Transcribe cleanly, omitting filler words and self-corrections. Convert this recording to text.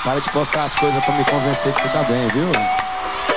Para de postar as coisas pra me convencer que você tá bem, viu?